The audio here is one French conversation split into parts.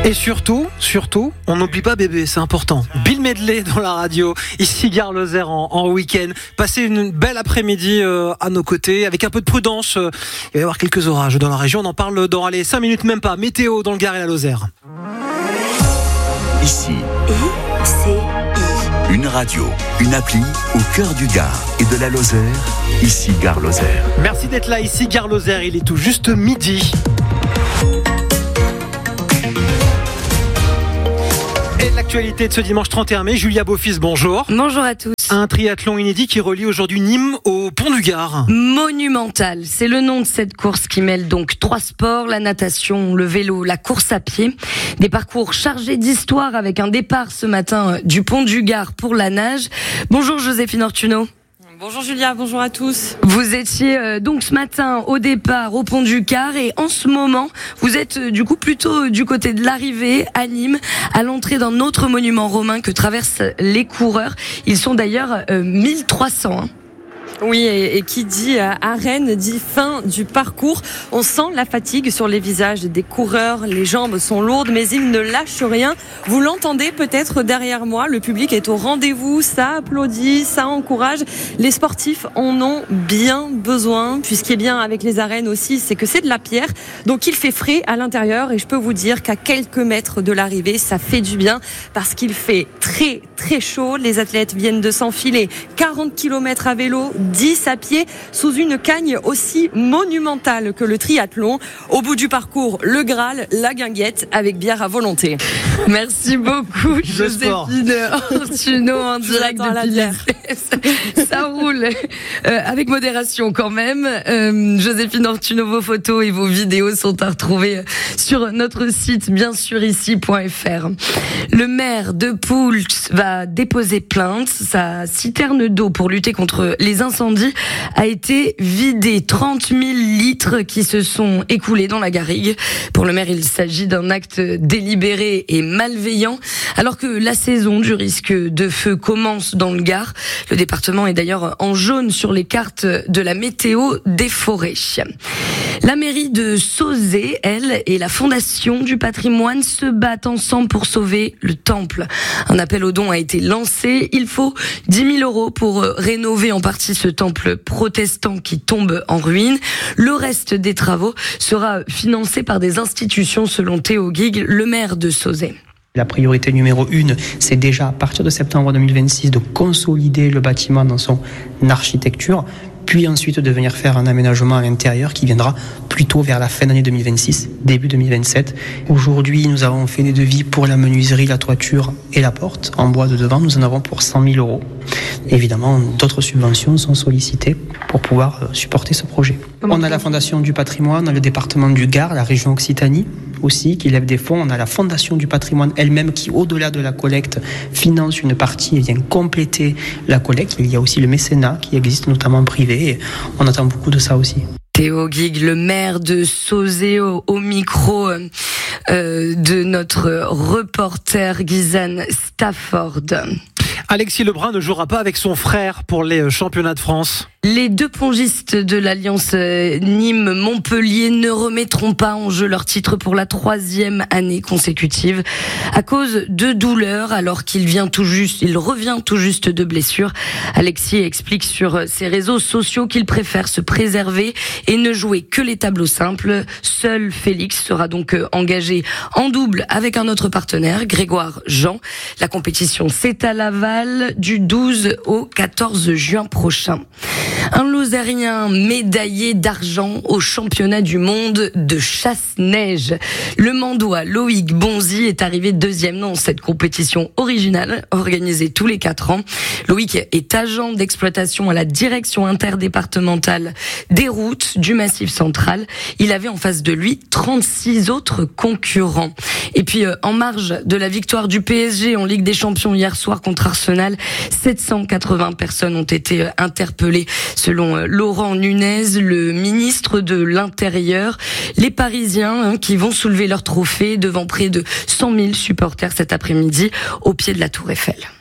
Et surtout, on n'oublie pas bébé, c'est important. Bill Medley dans la radio, ici Gare Lozère en week-end. Passez une belle après-midi à nos côtés, avec un peu de prudence. Il va y avoir quelques orages dans la région. On en parle dans 5 minutes, même pas. Météo dans le Gard et la Lozère. Ici, une radio, une appli au cœur du Gard et de la Lozère. Ici Gare Lozère. Merci d'être là, ici Gare Lozère. Il est tout juste midi. Et l'actualité de ce dimanche 31 mai, Julia Beaufils, bonjour. Bonjour à tous. Un triathlon inédit qui relie aujourd'hui Nîmes au Pont du Gard. Monumental, c'est le nom de cette course qui mêle donc 3 sports, la natation, le vélo, la course à pied. Des parcours chargés d'histoire avec un départ ce matin du Pont du Gard pour la nage. Bonjour Joséphine Ortuno. Bonjour Julia, bonjour à tous. Vous étiez donc ce matin au départ au Pont du Gard et en ce moment, vous êtes du coup plutôt du côté de l'arrivée à Nîmes, à l'entrée d'un autre monument romain que traversent les coureurs. Ils sont d'ailleurs 1300. Oui, et qui dit arène dit fin du parcours. On sent la fatigue sur les visages des coureurs, les jambes sont lourdes, mais ils ne lâchent rien. Vous l'entendez peut-être derrière moi, le public est au rendez-vous, ça applaudit, ça encourage. Les sportifs en ont bien besoin, puis ce qui est bien avec les arènes aussi, c'est que c'est de la pierre, donc il fait frais à l'intérieur et je peux vous dire qu'à quelques mètres de l'arrivée, ça fait du bien parce qu'il fait très très chaud. Les athlètes viennent de s'enfiler 40 km à vélo, 10 à pied, sous une cagne aussi monumentale que le triathlon. Au bout du parcours, le Graal, la guinguette avec bière à volonté. Merci beaucoup, Joséphine Ortuno, en direct depuis l'ICS. Ça roule, avec modération quand même. Joséphine Ortuno, vos photos et vos vidéos sont à retrouver sur notre site, bien sûr, ici.fr. Le maire de Poulx va déposer plainte. Sa citerne d'eau pour lutter contre les incendies a été vidée. 30 000 litres qui se sont écoulés dans la garrigue. Pour le maire, il s'agit d'un acte délibéré et malveillant. Alors que la saison du risque de feu commence dans le Gard, le département est d'ailleurs en jaune sur les cartes de la météo des forêts. La mairie de Sauzet, elle, et la Fondation du patrimoine se battent ensemble pour sauver le temple. Un appel aux dons a été lancé. Il faut 10 000 € pour rénover en partie ce temple protestant qui tombe en ruine. Le reste des travaux sera financé par des institutions, selon Théo Guigue, le maire de Sauzet. La priorité numéro 1, c'est déjà à partir de septembre 2026 de consolider le bâtiment dans son architecture, puis ensuite de venir faire un aménagement à l'intérieur qui viendra plutôt vers la fin d'année 2026, début 2027. Aujourd'hui, nous avons fait des devis pour la menuiserie, la toiture et la porte en bois de devant. Nous en avons pour 100 000 €. Évidemment, d'autres subventions sont sollicitées pour pouvoir supporter ce projet. On a la Fondation du patrimoine, on a le département du Gard, la région Occitanie aussi, qui lève des fonds. On a la Fondation du patrimoine elle-même qui, au-delà de la collecte, finance une partie et vient compléter la collecte. Il y a aussi le mécénat qui existe notamment privé et on attend beaucoup de ça aussi. Théo Guigue, le maire de Sauzet, au micro de notre reporter Gizane Stafford. Alexis Lebrun ne jouera pas avec son frère pour les championnats de France. Les 2 pongistes de l'Alliance Nîmes-Montpellier ne remettront pas en jeu leur titre pour la 3e année consécutive à cause de douleurs alors qu'il revient tout juste de blessure. Alexis explique sur ses réseaux sociaux qu'il préfère se préserver et ne jouer que les tableaux simples. Seul Félix sera donc engagé en double avec un autre partenaire, Grégoire Jean. La compétition, c'est à Laval du 12 au 14 juin prochain. Un Lozérien médaillé d'argent au championnat du monde de chasse-neige. Le Mandois Loïc Bonzi est arrivé 2e dans cette compétition originale organisée tous les 4 ans. Loïc est agent d'exploitation à la direction interdépartementale des routes du Massif central. Il avait en face de lui 36 autres concurrents. Et puis en marge de la victoire du PSG en Ligue des Champions hier soir contre Arsenal, 780 personnes ont été interpellées selon Laurent Nunez, le ministre de l'Intérieur. Les Parisiens qui vont soulever leur trophée devant près de 100 000 supporters cet après-midi au pied de la Tour Eiffel.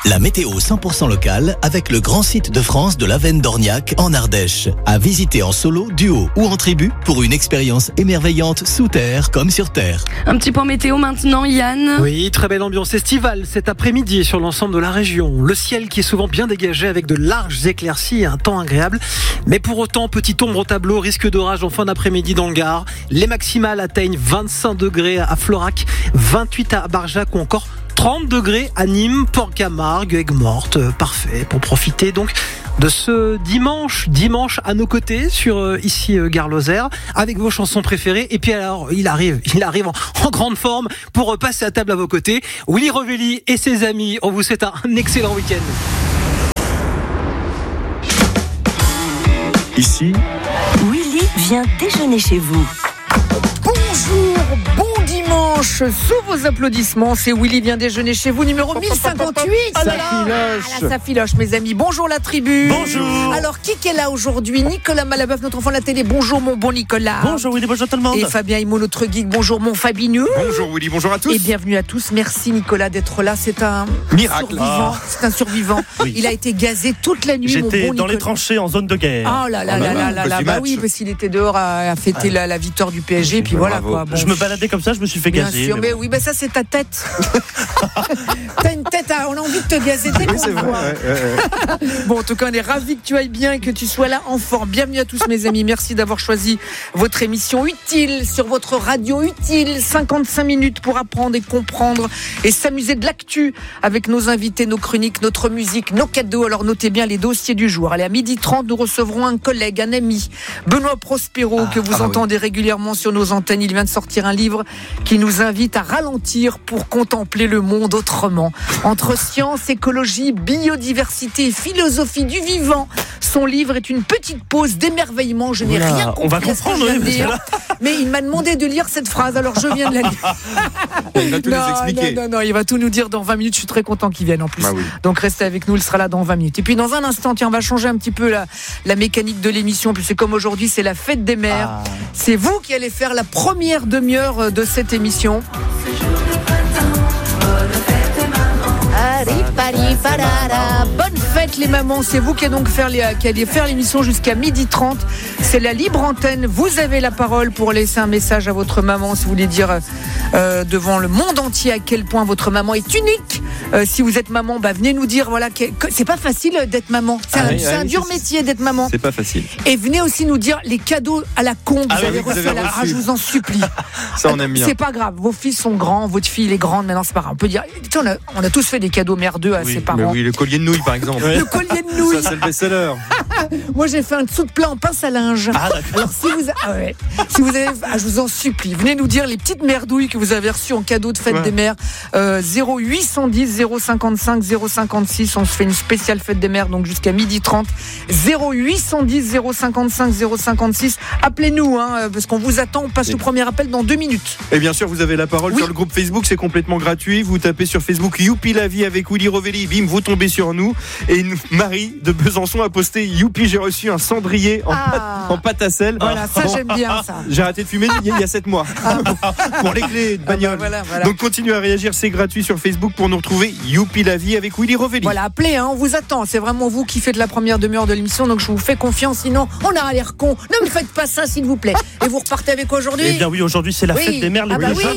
La météo 100% locale avec le grand site de France de l'Avenne d'Orniac en Ardèche. À visiter en solo, duo ou en tribu pour une expérience émerveillante sous terre comme sur terre. Un petit point météo maintenant, Yann. Oui, très belle ambiance estivale cet après-midi sur l'ensemble de la région. Le ciel qui est souvent bien dégagé avec de larges éclaircies et un temps agréable. Mais pour autant, petite ombre au tableau, risque d'orage en fin d'après-midi dans le Gard. Les maximales atteignent 25 degrés à Florac, 28 à Barjac ou encore 30 degrés à Nîmes, Port-Camargue, Aigues-Mortes. Parfait pour profiter donc de ce dimanche à nos côtés sur ici Gare Lozère avec vos chansons préférées. Et puis alors, il arrive en grande forme pour passer à table à vos côtés. Willy Rovelli et ses amis, on vous souhaite un excellent week-end. Ici, Willy vient déjeuner chez vous. Bonjour, bon dimanche, sous vos applaudissements, c'est Willy vient déjeuner chez vous, numéro 1058. Ça filoche, mes amis. Bonjour la tribu. Bonjour. Alors, qui est là aujourd'hui? Nicolas Malabeuf, notre enfant de la télé. Bonjour mon bon Nicolas. Bonjour Willy, bonjour tout le monde. Et Fabien Immo, notre geek. Bonjour mon Fabinou. Bonjour Willy, bonjour à tous. Et bienvenue à tous. Merci Nicolas d'être là. C'est un miracle. Survivant. C'est un survivant. Oui. Il a été gazé toute la nuit. J'étais mon bon dans Nicolas. Les tranchées en zone de guerre. Oh là là là là là là. Bah oui, parce qu'il était dehors à fêter la victoire du PSG. Puis voilà quoi. Bon. Je me baladais comme ça, je me suis fait Bien gazer. sûr, mais oui, ça c'est ta tête. T'as une tête, on a envie de te gazer dès qu'on te voit. Bon, en tout cas, on est ravis que tu ailles bien et que tu sois là en forme. Bienvenue à tous mes amis, merci d'avoir choisi votre émission utile sur votre radio utile. 55 minutes pour apprendre et comprendre et s'amuser de l'actu avec nos invités, nos chroniques, notre musique, nos cadeaux. Alors notez bien les dossiers du jour. Allez, à 12h30, nous recevrons un collègue, un ami, Benoît Prospero, que vous entendez régulièrement sur nos antennes. Il vient de sortir un livre qui nous invite à ralentir pour contempler le monde autrement. Entre science, écologie, biodiversité et philosophie du vivant, son livre est une petite pause d'émerveillement. Je n'ai rien compris. On va comprendre, mais il m'a demandé de lire cette phrase, alors je viens de la lire. Il va tout nous expliquer. Non, il va tout nous dire dans 20 minutes. Je suis très content qu'il vienne en plus. Oui. Donc restez avec nous, il sera là dans 20 minutes. Et puis dans un instant, tiens, on va changer un petit peu la mécanique de l'émission. Puis c'est comme aujourd'hui, c'est la fête des mères. C'est vous qui allez faire la première demi-heure de cette émission. Bonne fête les mamans, c'est vous qui allez donc faire l'émission jusqu'à 12h30. C'est la libre antenne, vous avez la parole pour laisser un message à votre maman si vous voulez dire devant le monde entier à quel point votre maman est unique. Si vous êtes maman, venez nous dire voilà, que c'est pas facile d'être maman. C'est un dur métier d'être maman. C'est pas facile. Et venez aussi nous dire les cadeaux à la con que vous avez reçus à la rage, je vous en supplie. Ça on aime bien. C'est pas grave, vos fils sont grands, votre fille est grande, maintenant c'est pas grave. On peut dire, on a tous fait des cadeaux merdeux à ses parents. Mais oui, le collier de nouilles par exemple. Le collier de nouilles. Ça c'est le best-seller. Moi j'ai fait un dessous de plat en pince à linge. Alors si vous avez, je vous en supplie, venez nous dire les petites merdouilles que vous avez reçues en cadeau de fête des mères. 0810 055 056. On se fait une spéciale fête des mères donc jusqu'à 12h30. 0810 055 056. Appelez-nous parce qu'on vous attend. On passe le premier appel dans 2 minutes. Et bien sûr vous avez la parole sur le groupe Facebook, c'est complètement gratuit. Vous tapez sur Facebook Youpi la vie avec Willy Rovelli, bim, vous tombez sur nous. Et Marie de Besançon a posté Youpi, j'ai reçu un cendrier en pâte à sel. Voilà, ça j'aime bien ça. J'ai arrêté de fumer il y a 7 mois pour les clés de bagnole. Voilà. Donc continuez à réagir, c'est gratuit sur Facebook pour nous retrouver. Youpi la vie avec Willy Rovelli. Voilà, appelez, on vous attend. C'est vraiment vous qui faites la première demi-heure de l'émission, donc je vous fais confiance. Sinon, on a l'air con. Ne me faites pas ça, s'il vous plaît. Et vous repartez avec aujourd'hui. Eh bien oui, aujourd'hui c'est la fête des mères.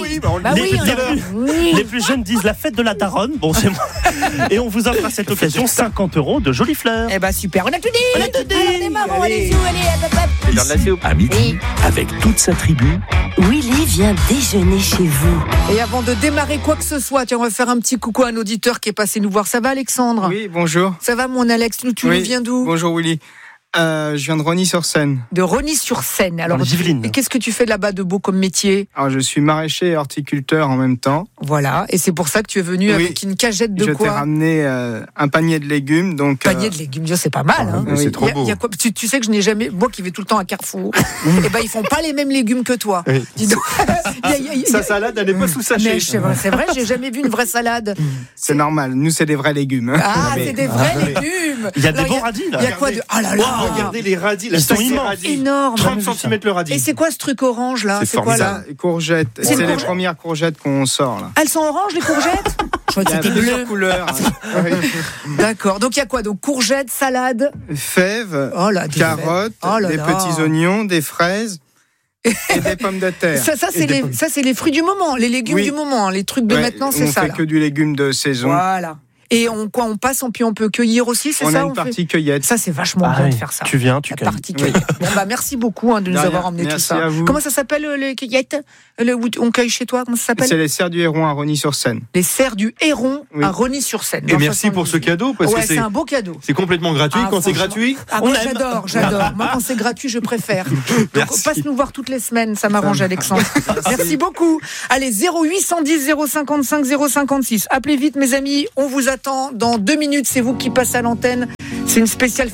Les plus jeunes disent la fête de la daronne. Bon, c'est moi. Et on vous offre à cette occasion 50 € de jolies fleurs. Eh ben super, on a tout dit. Alors les mamans, allez-y, à midi, avec toute sa tribu, Willy vient déjeuner chez vous. Et avant de démarrer quoi que ce soit, tiens, on va faire un petit coucou à un auditeur qui est passé nous voir. Ça va Alexandre? Oui, bonjour. Ça va mon Alex? Tu nous viens d'où? Bonjour Willy. Je viens de Rosny-sur-Seine. De Rosny-sur-Seine. Alors, et qu'est-ce que tu fais là-bas de beau comme métier? Alors, je suis maraîcher et horticulteur en même temps. Voilà. Et c'est pour ça que tu es venu avec une cagette de quoi? Je t'ai ramené un panier de légumes. Donc, panier de légumes, c'est pas mal. Hein. C'est trop beau. Tu sais que je n'ai jamais... Moi qui vais tout le temps à Carrefour, et ils font pas les mêmes légumes que toi. Dis donc. Sa salade, elle n'est pas sous sachet. Mais c'est vrai, j'ai jamais vu une vraie salade. C'est normal. Nous, c'est des vrais légumes. Ah, c'est des vrais légumes. Il y a des bons radis là. Il y a quoi de... Ah là là. Regardez les radis. Ils sont immenses. Énormes. 30 cm le radis. Et c'est quoi ce truc orange là? C'est formidable. Courgettes. C'est les premières courgettes qu'on sort là. Elles sont oranges, les courgettes? Je crois que Il y a c'était plusieurs bleu. couleurs. D'accord. Donc il y a quoi? Donc courgettes, salade, Fèves, oh là, des carottes, fèves. Oh là des là. petits oignons, des fraises et des pommes de terre. Ça c'est les fruits du moment, les légumes Oui. du moment, les trucs de Ouais, maintenant, c'est ça. On fait là. que du légume de saison. Voilà. Et on passe, puis on peut cueillir aussi, c'est On ça? a une partie cueillette. Ça, c'est vachement bien de faire ça. Tu viens, tu La cueilles. partie cueillette. Bon, merci beaucoup de nous De rien. avoir emmené tout Merci ça. à vous. Comment ça s'appelle les cueillettes où on cueille chez toi? Comment ça s'appelle? C'est les serres du Héron à Rosny-sur-Seine. Les serres du Héron Oui. à Rosny-sur-Seine. Et merci pour ce cadeau, parce Ouais, que c'est un beau cadeau. c'est complètement gratuit. Ah, Quand c'est franchement. gratuit, Ah, on moi, aime. j'adore. Moi, quand c'est gratuit, je préfère. Donc, Merci. passe nous voir toutes les semaines, ça m'arrange, Alexandre. Merci beaucoup. Allez, 0810 055 056. Appelez vite, mes amis. On vous attend dans 2 minutes. C'est vous qui passez à l'antenne. C'est une spéciale